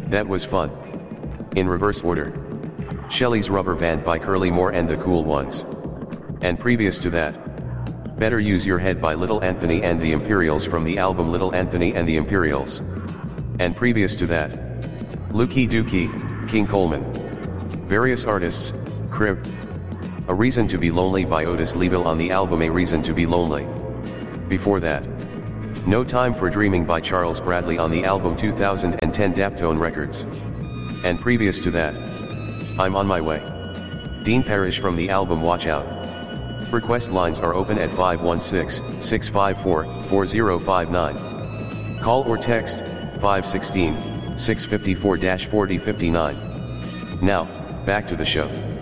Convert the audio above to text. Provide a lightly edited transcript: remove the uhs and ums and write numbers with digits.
That was fun. In reverse order. Shelly's Rubber Band by Curly Moore and the Cool Ones. And previous to that, Better Use Your Head by Little Anthony and the Imperials from the album Little Anthony and the Imperials. And previous to that, Lukey Dookie, King Coleman. Various artists, Cribbed. A Reason to Be Lonely by Otis Leaville on the album A Reason to Be Lonely. Before that, No Time for Dreaming by Charles Bradley on the album 2010 Daptone Records. And previous to that, I'm on My Way. Dean Parrish from the album Watch Out. Request lines are open at 516-654-4059. Call or text 516-654-4059. Now, back to the show.